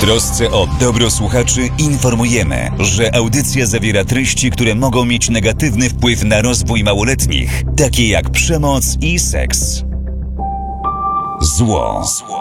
trosce o dobro słuchaczy informujemy, że audycja zawiera treści, które mogą mieć negatywny wpływ na rozwój małoletnich, takie jak przemoc i seks. Zło.